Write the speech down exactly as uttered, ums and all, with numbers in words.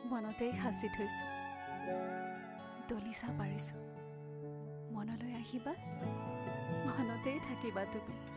মনতেই সাঁচি থৈছোঁ দলিচা পাৰিছোঁ মনলৈ আহিবা মনতেই থাকিবা তুমি